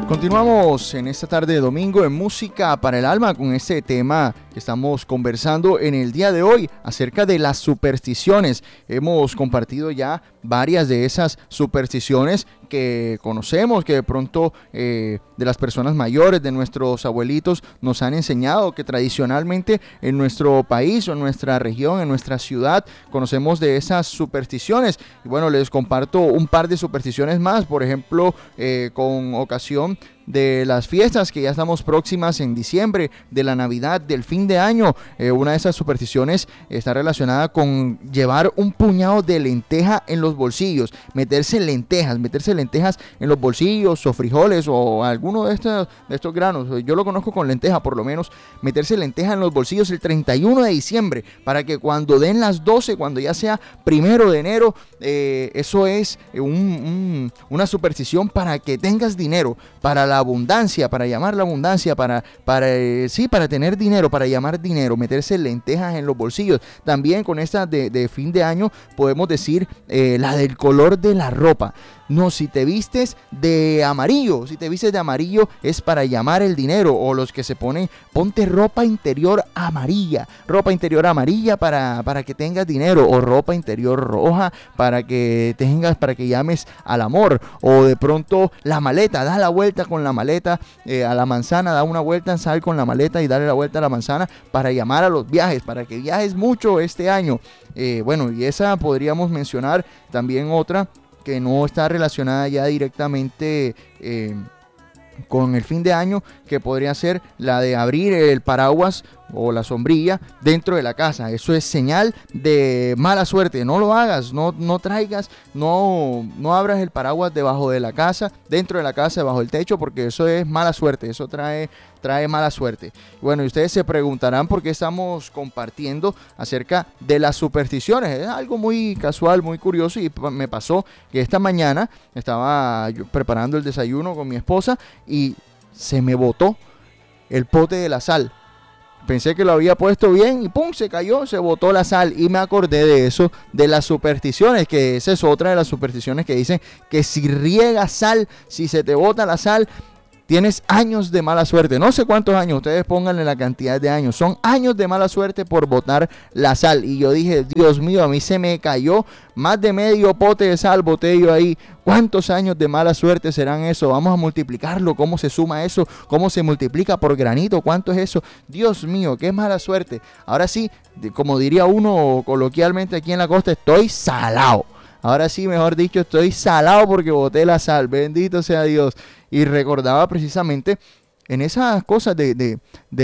Continuamos en esta tarde de domingo en Música para el Alma con este tema que estamos conversando en el día de hoy acerca de las supersticiones. Hemos compartido ya varias de esas supersticiones que conocemos, que de pronto de las personas mayores, de nuestros abuelitos, nos han enseñado, que tradicionalmente en nuestro país o en nuestra región, en nuestra ciudad, conocemos de esas supersticiones. Y bueno, les comparto un par de supersticiones más, por ejemplo, con ocasión de las fiestas que ya estamos próximas en diciembre, de la Navidad, del fin de año. Una de esas supersticiones está relacionada con llevar un puñado de lenteja en los bolsillos, meterse lentejas en los bolsillos o frijoles o alguno de estos granos. Yo lo conozco con lenteja, por lo menos, meterse lenteja en los bolsillos el 31 de diciembre para que cuando den las 12, cuando ya sea 1 de enero, eso es una superstición para que tengas dinero, para la abundancia, para llamar la abundancia, para tener dinero, para llamar dinero, meterse lentejas en los bolsillos. También con esta de fin de año podemos decir la del color de la ropa. No, si te vistes de amarillo, es para llamar el dinero. O los que se ponen, ponte ropa interior amarilla para que tengas dinero, o ropa interior roja para que llames al amor. O de pronto la maleta, da la vuelta con la maleta a la manzana, da una vuelta, sal con la maleta y dale la vuelta a la manzana para llamar a los viajes, para que viajes mucho este año. Y esa podríamos mencionar también otra que no está relacionada ya directamente con el fin de año, que podría ser la de abrir el paraguas o la sombrilla dentro de la casa. Eso es señal de mala suerte. No lo hagas, no abras el paraguas debajo de la casa, dentro de la casa, debajo del techo, porque eso es mala suerte, eso trae mala suerte. Bueno, y ustedes se preguntarán por qué estamos compartiendo acerca de las supersticiones. Es algo muy casual, muy curioso, y me pasó que esta mañana estaba yo preparando el desayuno con mi esposa y se me botó el pote de la sal. Pensé que lo había puesto bien y ¡pum! Se cayó, se botó la sal. Y me acordé de eso, de las supersticiones, que esa es otra de las supersticiones que dicen que si riegas sal, si se te bota la sal, tienes años de mala suerte. No sé cuántos años, ustedes pónganle la cantidad de años. Son años de mala suerte por botar la sal. Y yo dije, Dios mío, a mí se me cayó más de medio pote de sal, boté yo ahí. ¿Cuántos años de mala suerte serán eso? Vamos a multiplicarlo. ¿Cómo se suma eso? ¿Cómo se multiplica por granito? ¿Cuánto es eso? Dios mío, qué mala suerte. Ahora sí, como diría uno coloquialmente aquí en la costa, estoy salado. Ahora sí, mejor dicho, estoy salado porque boté la sal. Bendito sea Dios. Y recordaba precisamente en esas cosas de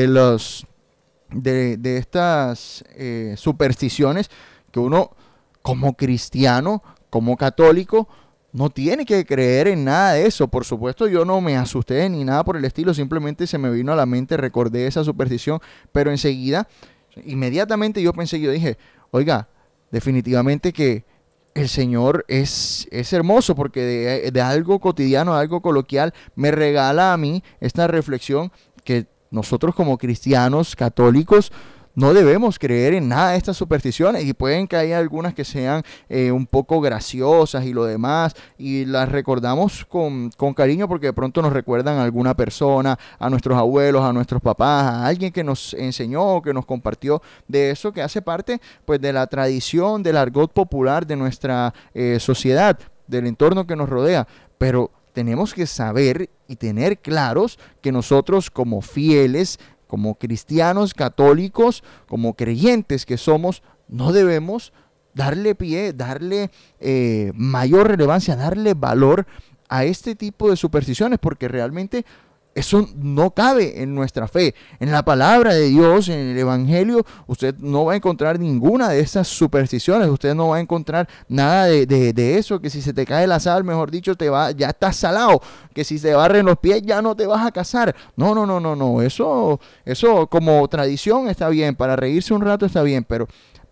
estas supersticiones que uno como cristiano, como católico, no tiene que creer en nada de eso. Por supuesto, yo no me asusté ni nada por el estilo. Simplemente se me vino a la mente, recordé esa superstición. Pero inmediatamente yo dije, oiga, definitivamente que el Señor es hermoso, porque de algo cotidiano, de algo coloquial, me regala a mí esta reflexión que nosotros como cristianos católicos no debemos creer en nada de estas supersticiones, y pueden que haya algunas que sean un poco graciosas y lo demás, y las recordamos con cariño porque de pronto nos recuerdan a alguna persona, a nuestros abuelos, a nuestros papás, a alguien que nos enseñó, que nos compartió de eso, que hace parte pues de la tradición, del argot popular de nuestra sociedad, del entorno que nos rodea. Pero tenemos que saber y tener claros que nosotros como fieles, como cristianos católicos, como creyentes que somos, no debemos darle pie, darle mayor relevancia, darle valor a este tipo de supersticiones, porque realmente eso no cabe en nuestra fe. En la palabra de Dios, en el Evangelio, usted no va a encontrar ninguna de esas supersticiones. Usted no va a encontrar nada de eso, que si se te cae la sal, mejor dicho, ya estás salado. Que si se barren los pies, ya no te vas a casar. No. Eso como tradición está bien, para reírse un rato está bien, pero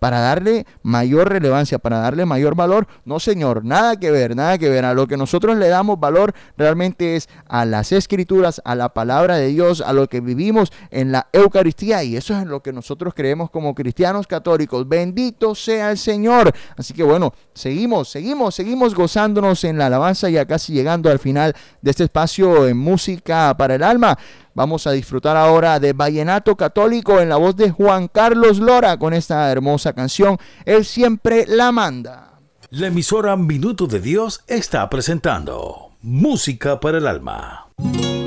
para darle mayor relevancia, para darle mayor valor. No, señor, nada que ver, nada que ver. A lo que nosotros le damos valor realmente es a las escrituras, a la palabra de Dios, a lo que vivimos en la Eucaristía, y eso es en lo que nosotros creemos como cristianos católicos. Bendito sea el Señor. Así que bueno, seguimos gozándonos en la alabanza, ya casi llegando al final de este espacio en Música para el Alma. Vamos a disfrutar ahora de vallenato católico en la voz de Juan Carlos Lora con esta hermosa canción, Él siempre la manda. La emisora Minuto de Dios está presentando Música para el Alma.